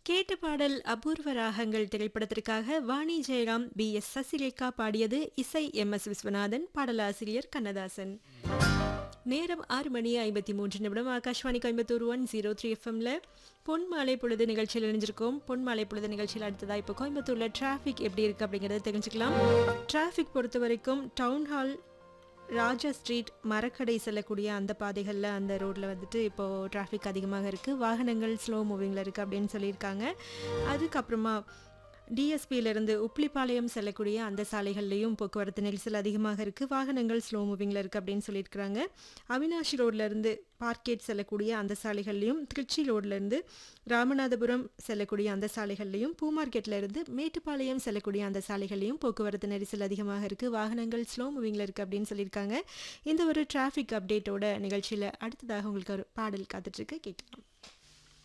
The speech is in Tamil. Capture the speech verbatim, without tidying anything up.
கேட்ட பாடல் அபூர்வ ராகங்கள் திரைப்படத்திற்காக வாணி ஜெயராம், பி எஸ் சசிரேகா பாடியது. இசை எம் எஸ் விஸ்வநாதன், பாடலாசிரியர் கண்ணதாசன். நேரம் ஆறு மணி ஐம்பத்தி மூன்று நிமிடம். Akashvani Coimbatore one zero three எஃப்எம்ல பொன் மாலை பொழுது நிகழ்ச்சியில் இணைஞ்சிருக்கோம். பொன் மாலை பொழுது நிகழ்ச்சியில் அடுத்ததா இப்போ கோயம்புத்தூர்ல டிராஃபிக் எப்படி இருக்கு அப்படிங்கறத தெரிஞ்சுக்கலாம். டிராஃபிக் பொறுத்த வரைக்கும் டவுன் ஹால், ராஜா ஸ்ட்ரீட், மரக்கடை செல்லக்கூடிய அந்த பாதைகளில் அந்த ரோட்டில் வந்துட்டு இப்போது டிராஃபிக் அதிகமாக இருக்குது. வாகனங்கள் ஸ்லோ மூவிங்கில் இருக்குது அப்படின்னு சொல்லியிருக்காங்க. அதுக்கப்புறமா டிஎஸ்பியிலேருந்து உப்ளிப்பாளையம் செல்லக்கூடிய அந்த சாலைகள்லேயும் போக்குவரத்து நெரிசல் அதிகமாக இருக்குது. வாகனங்கள் ஸ்லோ மூவிங்கில் இருக்குது அப்படின்னு சொல்லியிருக்கிறாங்க. அவினாஷி ரோட்லேருந்து பார்க்கேட் செல்லக்கூடிய அந்த சாலைகள்லையும், திருச்சி ரோட்லேருந்து ராமநாதபுரம் செல்லக்கூடிய அந்த சாலைகள்லையும், பூ மார்க்கெட்லேருந்து மேட்டுப்பாளையம் செல்லக்கூடிய அந்த சாலைகள்லையும் போக்குவரத்து நெரிசல் அதிகமாக இருக்குது. வாகனங்கள் ஸ்லோ மூவிங்கில் இருக்குது அப்படின்னு சொல்லியிருக்காங்க. இந்த ஒரு டிராஃபிக் அப்டேட்டோட நிகழ்ச்சியில் அடுத்ததாக உங்களுக்கு ஒரு பாடல் காத்துட்ருக்கு, கேட்கலாம்.